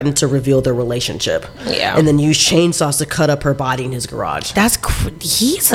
to reveal their relationship. Yeah. And then use chainsaws to cut up her body in his garage. He's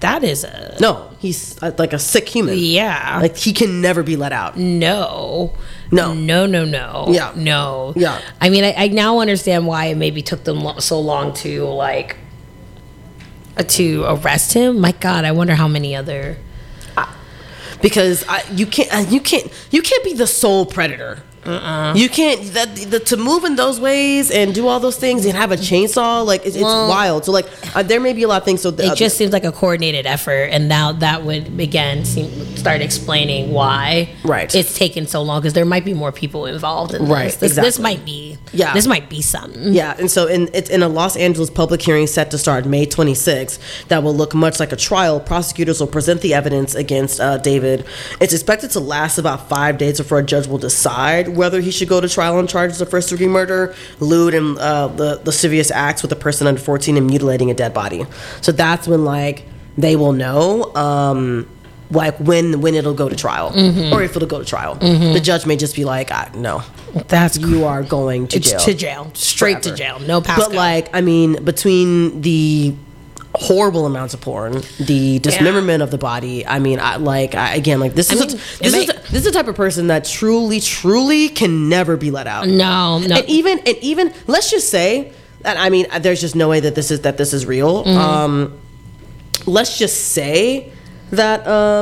like a sick human. Yeah. Like, he can never be let out. No. No. Yeah. No. Yeah. I mean, I now understand why it maybe took them so long to, like, to arrest him. My God, I wonder how many other... Because you can't be the sole predator. You can't to move in those ways and do all those things and have a chainsaw, like it's wild. So like there may be a lot of things. So it just seems like a coordinated effort, and now that would again start explaining why it's taken so long, because there might be more people involved in this. This might be something. Yeah, and so it's in a Los Angeles public hearing set to start May 26th that will look much like a trial. Prosecutors will present the evidence against David. It's expected to last about 5 days before a judge will decide whether he should go to trial on charges of first-degree murder, lewd, and the lascivious acts with a person under 14 and mutilating a dead body. So that's when, like, they will know, like, when it'll go to trial, or if it'll go to trial. The judge may just be like, no, you are going to jail. To jail, straight forever. To jail, no pass. But like, I mean, between the horrible amounts of porn, the dismemberment of the body. I mean, this is the type of person that truly can never be let out. No. And even let's just say that, I mean, there's just no way that this is real. Let's just say that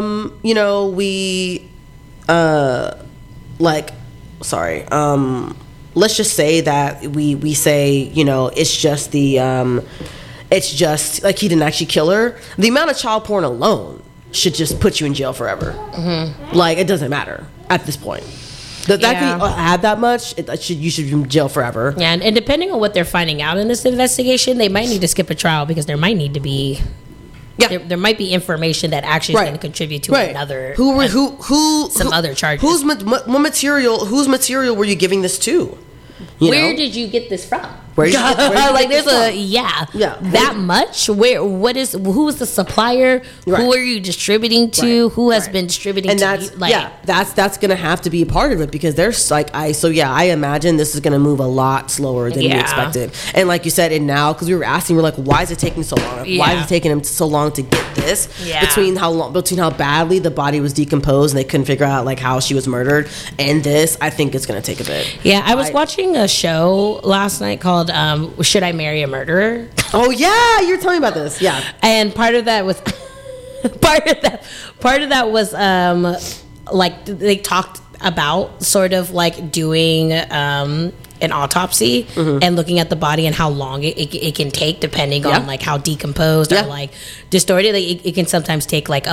let's just say that we say, it's just like he didn't actually kill her. The amount of child porn alone should just put you in jail forever. Like, it doesn't matter at this point. That can add that much, you should be in jail forever. Yeah, and depending on what they're finding out in this investigation, they might need to skip a trial, because there might need to be... Yeah, there might be information that actually is going to contribute to another some other charges. Whose material were you giving this to? Where did you get this from? Where did you like, there's that much. Who was the supplier? Right. Who are you distributing to? Right. Who has been distributing and to? That's gonna have to be a part of it, because there's I imagine this is gonna move a lot slower than we expected. And like you said, and now, because we were asking, we're like, why is it taking so long? Why is it taking him so long to get this? Between how badly the body was decomposed and they couldn't figure out like how she was murdered, and this, I think it's gonna take a bit. Yeah, I was watching a show last night called Should I Marry a Murderer? Oh yeah, you were telling me about this. Yeah, and part of that was like they talked about sort of like doing an autopsy and looking at the body and how long it can take, depending on like how decomposed or like distorted. Like, it can sometimes take like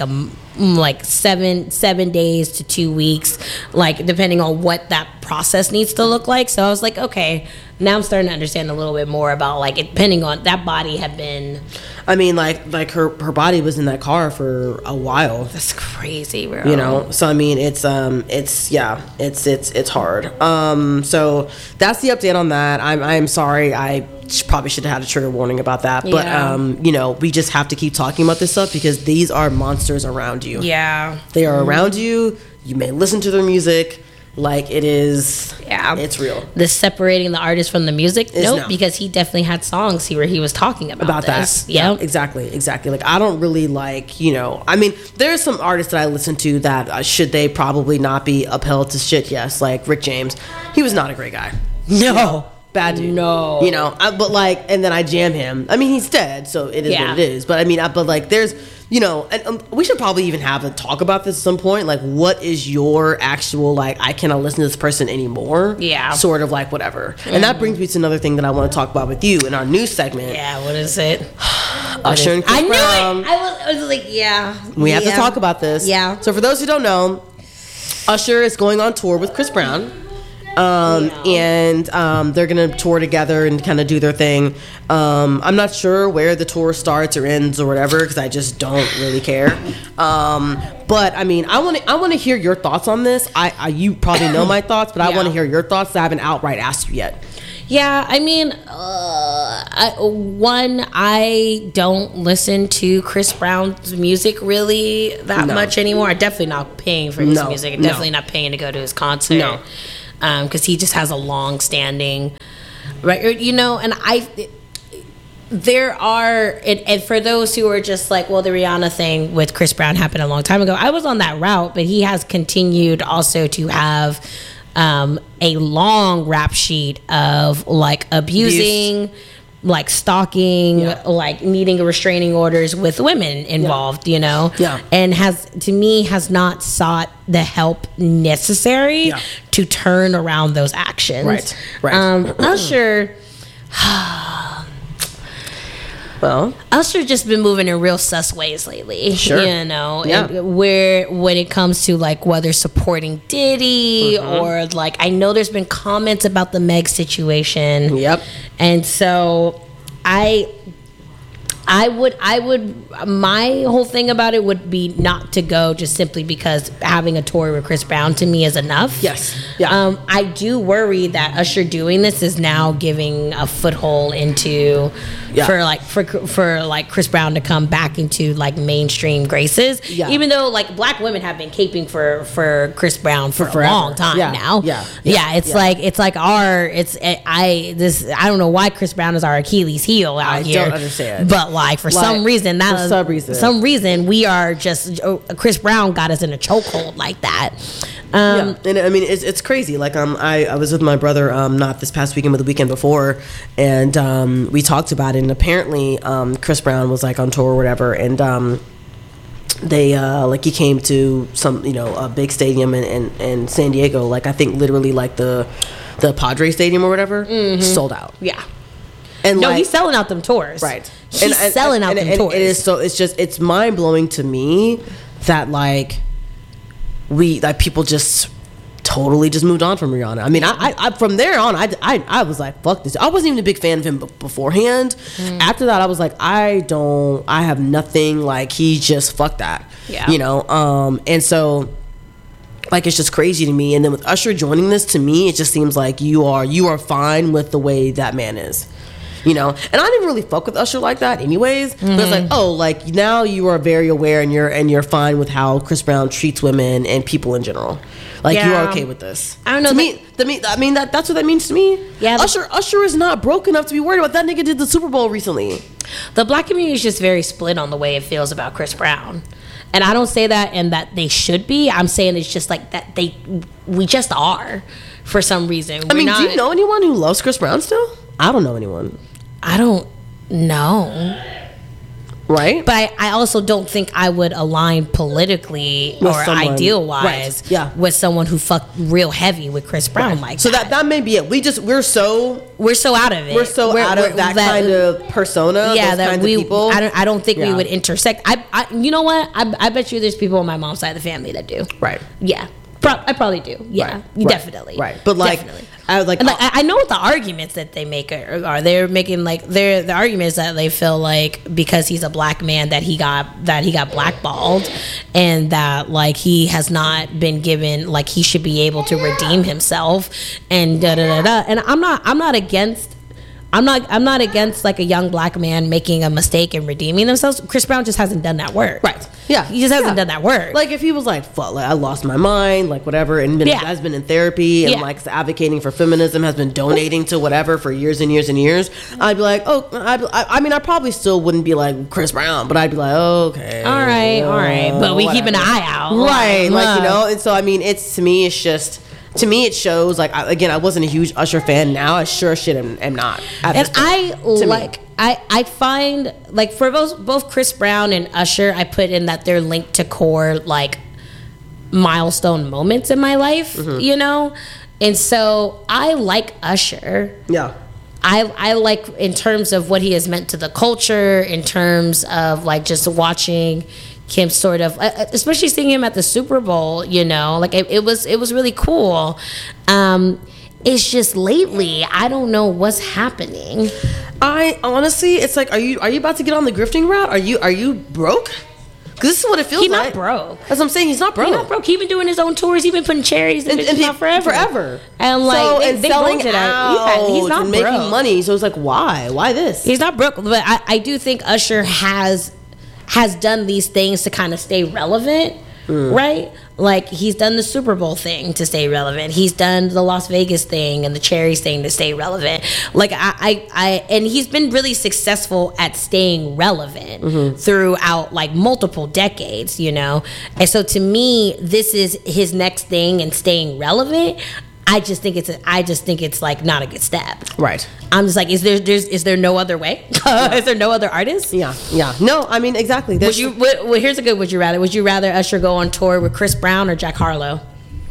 7 days to 2 weeks, like depending on what that process needs to look like. So I was like, okay, now I'm starting to understand a little bit more about, like, it, depending on that body had been. I mean, like her body was in that car for a while. That's crazy, bro. You know, so I mean, it's hard. So that's the update on that. I'm sorry. I probably should have had a trigger warning about that, but we just have to keep talking about this stuff, because these are monsters around you. Yeah, they are around you. You may listen to their music. Like, it is, it's real. The separating the artist from the music, because he definitely had songs where he was talking about this. That. Yeah, exactly. Like, I don't really I mean, there's some artists that I listen to that should they probably not be upheld to shit. Yes, like Rick James, he was not a great guy. No. Bad dude. No. But and then I jam him. I mean, he's dead, so it is what it is. But I mean, there's, and we should probably even have a talk about this at some point. Like, what is your actual, I cannot listen to this person anymore? Yeah. Sort of whatever. And that brings me to another thing that I want to talk about with you in our news segment. Yeah, what is it? Usher and Chris Brown. I was like, We have to talk about this. Yeah. So for those who don't know, Usher is going on tour with Chris Brown. And they're gonna tour together and kind of do their thing. I'm not sure where the tour starts or ends or whatever, because I just don't really care. But I mean, I want to hear your thoughts on this. You probably know my thoughts, but I want to hear your thoughts. I haven't outright asked you yet. Yeah, I mean, I don't listen to Chris Brown's music really that much anymore. I'm definitely not paying for his music. I'm definitely not paying to go to his concert. because he just has a long-standing record, you know. And there are, and for those who are just like, well, the Rihanna thing with Chris Brown happened a long time ago. I was on that route, but he has continued also to have a long rap sheet of like abusing, like stalking, like needing restraining orders with women involved, you know, and has not sought the help necessary to turn around those actions. Usher. Well, Usher just been moving in real sus ways lately, you know, and when it comes to like whether supporting Diddy or like, I know there's been comments about the Meg situation. And so I would, my whole thing about it would be not to go just simply because having a tour with Chris Brown to me is enough. I do worry that Usher doing this is now giving a foothold into for Chris Brown to come back into like mainstream graces. Even though like black women have been caping for Chris Brown for a long time now. I don't know why Chris Brown is our Achilles heel out here. I don't understand. But like for some reason we are just Chris Brown got us in a chokehold like that. And I mean it's crazy. Like I was with my brother not this past weekend but the weekend before, and we talked about it, and apparently Chris Brown was like on tour or whatever, and they like he came to some, you know, a big stadium in San Diego, like I think literally like the Padres Stadium or whatever, sold out. And no, he's selling out them tours. He's selling out them tours. It is so. It's mind blowing to me that like people just totally just moved on from Rihanna. I mean, I from there on, I was like, fuck this. I wasn't even a big fan of him beforehand. After that, I was like, I have nothing. Like he just fuck that. You know. And so. Like it's just crazy to me. And then with Usher joining this, to me, it just seems like you are fine with the way that man is. You know, and I didn't really fuck with Usher like that anyways. But it's like, oh, like now you are very aware and you're fine with how Chris Brown treats women and people in general. Like you are okay with this. I don't know. I mean that's what that means to me. Usher is not broke enough to be worried about that. Nigga did the Super Bowl recently. The black community is just very split on the way it feels about Chris Brown. And I don't say that and that they should be. I'm saying it's just like that we just are for some reason. Do you know anyone who loves Chris Brown still? I don't know anyone. I don't know. Right? But I also don't think I would align politically with or ideal-wise with someone who fucked real heavy with Chris Brown like so that. So that may be it. We're so out of it. We're out of that kind of persona. Yeah, those kinds of people. I don't think we would intersect. I you know what? I bet you there's people on my mom's side of the family that do. Right. Yeah. I probably do. Yeah, definitely. Right. But like, definitely. I know what the arguments that they make are. They're making like the arguments that they feel like because he's a black man that he got blackballed, and that like he has not been given, like he should be able to redeem himself, and da da da da. And I'm not against like a young black man making a mistake and redeeming themselves. Chris Brown just hasn't done that work. Right. Yeah. He just hasn't done that work. Like if he was like, fuck, like I lost my mind, like whatever, and has been in therapy and like advocating for feminism, has been donating to whatever for years and years and years, I'd be like, oh, I mean, I probably still wouldn't be like Chris Brown, but I'd be like, okay. All right. But we keep an eye out. Right. Like, you know, and so, I mean, to me, it shows, like, I wasn't a huge Usher fan. Now I sure shit am not. I find, like, for both Chris Brown and Usher, I put in that they're linked to core, like, milestone moments in my life, you know? And so I like Usher. Yeah. I like in terms of what he has meant to the culture, in terms of, like, just watching him sort of, especially seeing him at the Super Bowl, you know, like it was really cool. It's just lately I don't know what's happening. I honestly, it's like, are you about to get on the grifting route? Are you broke? Because this is what it feels like. He's not broke. That's what I'm saying. He's not broke. He's not broke. He's been doing his own tours. He's been putting charities in out forever. And like, so, and selling out. He's not and broke. Making money. So it's like, why this? He's not broke. But I do think Usher has done these things to kind of stay relevant, right? Like, he's done the Super Bowl thing to stay relevant. He's done the Las Vegas thing and the Cherries thing to stay relevant. Like, and he's been really successful at staying relevant throughout, like, multiple decades, you know? And so to me, this is his next thing and staying relevant. I just think it's like not a good step. Right. I'm just like, is there no other way? Is there no other artist? Yeah. No, I mean, exactly. Here's a good would you rather. Would you rather Usher go on tour with Chris Brown or Jack Harlow?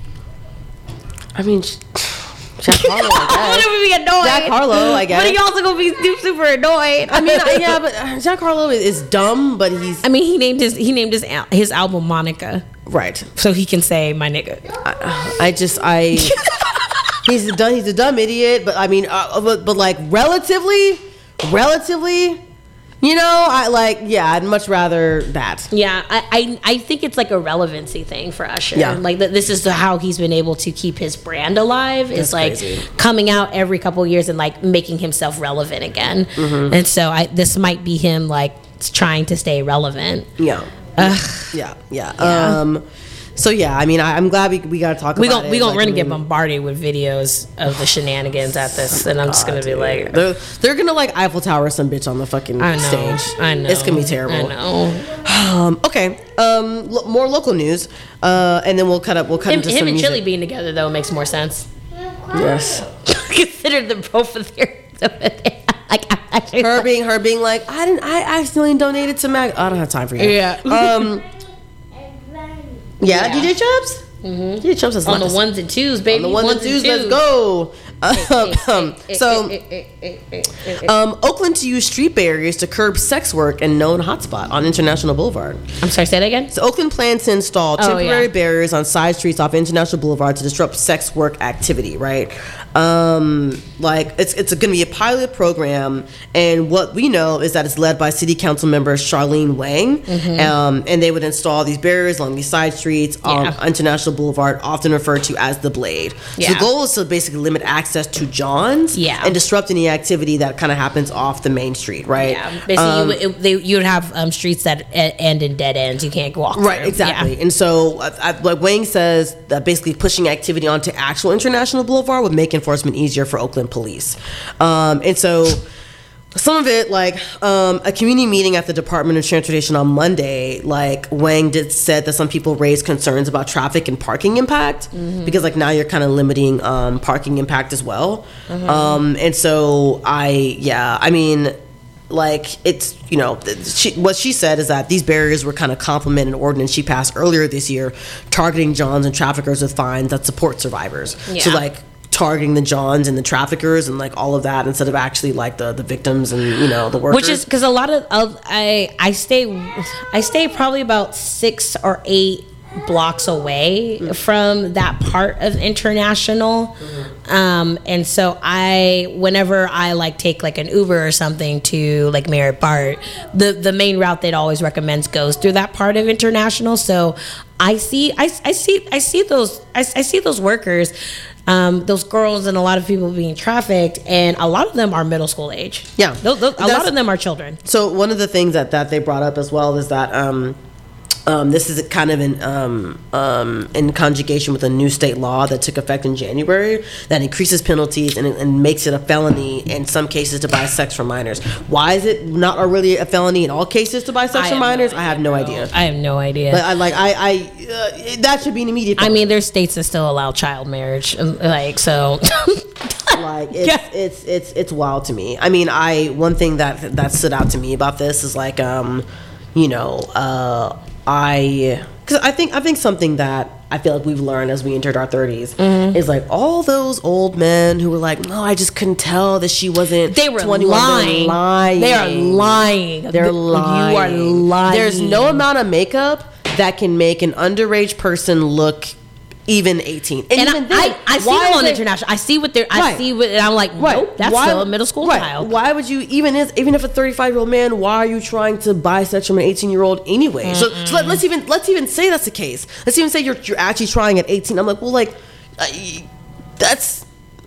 I mean, Jack Harlow, I guess. What if we be annoyed? Jack Harlow, I guess. But he also gonna be super annoyed. I mean, yeah, but Jack Harlow is dumb, but he's... I mean, he named his album Monica. Right. So he can say my nigga. He's a dumb idiot, but I mean, but like relatively, you know, I'd much rather that. Yeah, I think it's like a relevancy thing for Usher. Yeah. Like this is how he's been able to keep his brand alive. Is like crazy. Coming out every couple of years and like making himself relevant again. Mm-hmm. And so this might be him like trying to stay relevant. Yeah. Yeah. So yeah, I mean, I'm glad we got to talk about it. We're gonna get bombarded with videos of the shenanigans at this, and I'm just gonna be like, they're gonna like Eiffel Tower some bitch on the fucking stage. I know. It's gonna be terrible. I know. Okay. More local news, and then we'll cut into some him and music. Chili being together though makes more sense. Yes. Consider them both of their like actually her being like, I accidentally donated to Mag. I don't have time for you. Yeah. Yeah, DJ Chubbs? Mm-hmm. DJ Chubbs is on the ones and twos, baby. On the ones and twos, let's go. Oakland to use street barriers to curb sex work in known hotspot on International Boulevard. I'm sorry, say that again? So Oakland plans to install temporary barriers on side streets off International Boulevard to disrupt sex work activity, right? Like it's going to be a pilot program, and what we know is that it's led by City Council member Charlene Wang, and they would install these barriers along these side streets on International Boulevard, often referred to as the Blade. So the goal is to basically limit access to John's and disrupt any activity that kind of happens off the main street, right? Yeah, basically you'd have streets that end in dead ends. You can't walk right through. Exactly. Yeah. And so like Wang says that basically pushing activity onto actual International Boulevard would make enforcement easier for Oakland police, and so some of it, like a community meeting at the Department of Transportation on Monday, like Wang said that some people raised concerns about traffic and parking impact, because like now you're kind of limiting parking impact as well. And so I mean, like it's, you know, what she said is that these barriers were kind of complement an ordinance she passed earlier this year targeting Johns and traffickers with fines that support survivors. So like targeting the Johns and the traffickers and like all of that instead of actually like the victims and, you know, the workers. Which is because a lot of I stay probably about 6 or 8 blocks away from that part of International, and so whenever I like take like an Uber or something to like Merritt Bart, the main route they'd always recommends goes through that part of International. So I see those workers, those girls and a lot of people being trafficked, and a lot of them are middle school age. Yeah, a lot of them are children. So one of the things that they brought up as well is that this is kind of in conjugation with a new state law that took effect in January that increases penalties and makes it a felony in some cases to buy sex from minors. Why is it not really a felony in all cases to buy sex from minors? I have no idea. I have no idea. But that should be an immediate penalty. I mean, there's states that still allow child marriage, like so. Like it's wild to me. I mean, one thing that stood out to me about this is like you know, because I think something that I feel like we've learned as we entered our 30s is like all those old men who were like, no, I just couldn't tell that she wasn't. They were 21. lying. They are lying. They're lying. You are lying. There's no amount of makeup that can make an underage person look even 18. And even then, I see them on International. I see what they're. I see what, and I'm like, nope, that's still a middle school child. Why would you even if a 35-year-old man? Why are you trying to buy sex from an 18-year-old anyway? So let's even say that's the case. Let's even say you're actually trying at 18. I'm like, well, like that's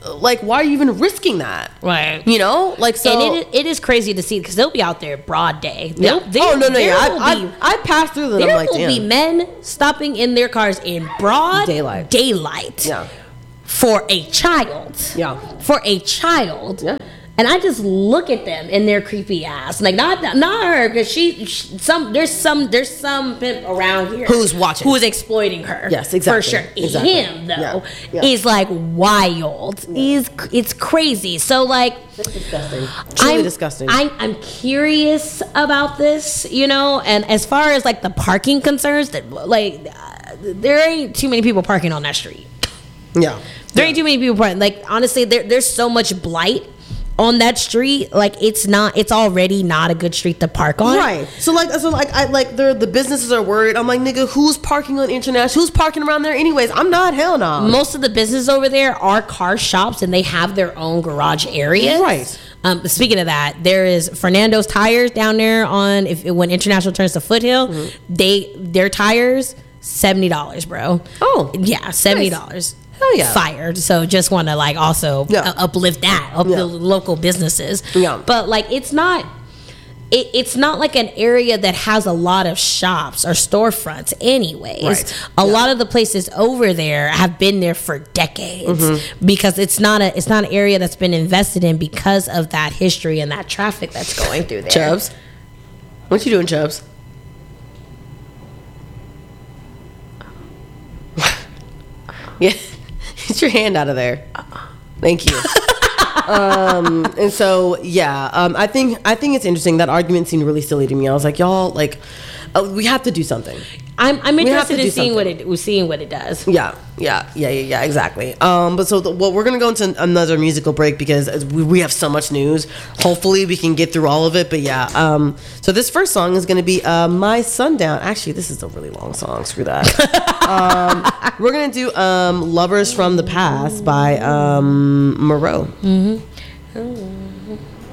why are you even risking that? Right. You know, like, so. And it is crazy to see because they'll be out there broad day. Yeah. I passed through them. There I'm like, will damn. be men stopping in their cars in broad daylight. Yeah. For a child. Yeah. For a child. Yeah. And I just look at them and their creepy ass. Like not her, because there's some pimp around here who's watching, who's exploiting her. Yes, exactly. For sure. Exactly. Him though is like wild. Yeah. It's crazy. So like, it's disgusting. Truly disgusting. I'm curious about this, you know. And as far as like the parking concerns, that like there ain't too many people parking on that street. Yeah. There ain't too many people parking. Like honestly, there's so much blight on that street. Like it's already not a good street to park on. Right. So the businesses are worried. I'm like, nigga, who's parking on International? Who's parking around there anyways? I'm not. Hell no. Most of the businesses over there are car shops and they have their own garage areas. Right. Speaking of that, there is Fernando's tires down there on when International turns to Foothill. Mm-hmm. Their tires $70, bro. Oh. Yeah, $70. Nice. Hell yeah. Fired. So just want to like also uplift that of the local businesses. Yeah. But like it's not like an area that has a lot of shops or storefronts anyways. Right. A lot of the places over there have been there for decades because it's not an area that's been invested in because of that history and that traffic that's going through there. Chubbs, what you doing, Chubbs? Yeah. Get your hand out of there. Thank you. And so, I think it's interesting. That argument seemed really silly to me. I was like, y'all, like, we have to do something. I'm interested in seeing what it does. Yeah, exactly. But so we're gonna go into another musical break because we have so much news. Hopefully we can get through all of it. But so this first song is gonna be "My Sundown." Actually, this is a really long song. Screw that. We're gonna do "Lovers from the Past" by Moreau. Mm-hmm.